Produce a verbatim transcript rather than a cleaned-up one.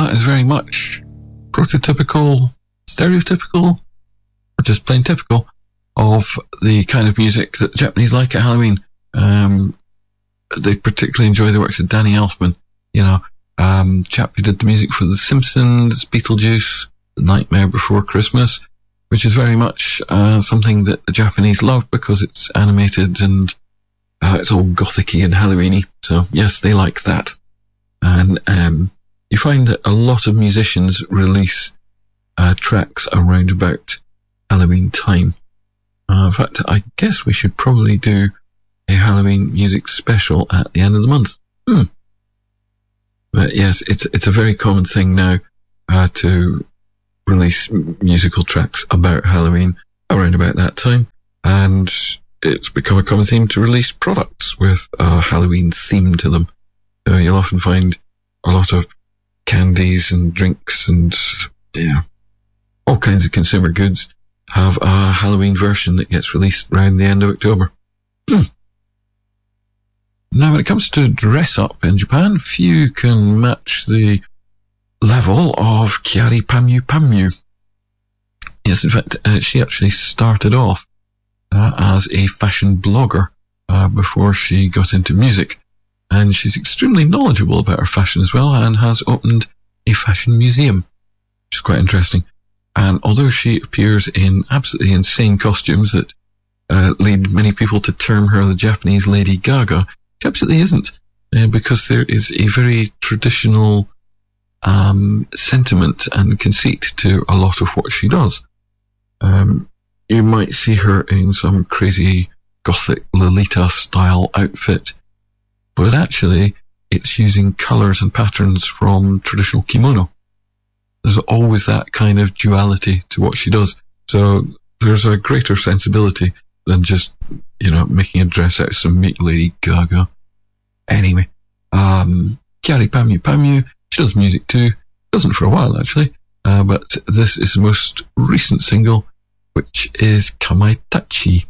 that is very much prototypical, stereotypical, or just plain typical of the kind of music that the Japanese like at Halloween. Um, they particularly enjoy the works of Danny Elfman, you know, um, chap who did the music for The Simpsons, Beetlejuice, The Nightmare Before Christmas, which is very much uh, something that the Japanese love because it's animated and uh, it's all gothic-y and Halloween-y. So yes, they like that. And um, you find that a lot of musicians release uh, tracks around about Halloween time. Uh, in fact, I guess we should probably do a Halloween music special at the end of the month. Hmm. But yes, it's it's a very common thing now uh, to release musical tracks about Halloween around about that time, and it's become a common theme to release products with a Halloween theme to them. So you'll often find a lot of candies and drinks and yeah, all kinds of consumer goods have a Halloween version that gets released around the end of October. Hmm. Now, when it comes to dress up in Japan, few can match the level of Kyary Pamyu Pamyu. Yes, in fact, uh, she actually started off uh, as a fashion blogger uh, before she got into music. And she's extremely knowledgeable about her fashion as well and has opened a fashion museum, which is quite interesting. And although she appears in absolutely insane costumes that uh, lead many people to term her the Japanese Lady Gaga, she absolutely isn't, uh, because there is a very traditional um, sentiment and conceit to a lot of what she does. Um, you might see her in some crazy gothic Lolita-style outfit, but actually it's using colours and patterns from traditional kimono. There's always that kind of duality to what she does. So there's a greater sensibility than just, you know, making a dress out of some meat Lady Gaga. Anyway, um, Kyary Pamyu Pamyu, she does music too. Doesn't for a while, actually. Uh, but this is the most recent single, which is Kamaitachi.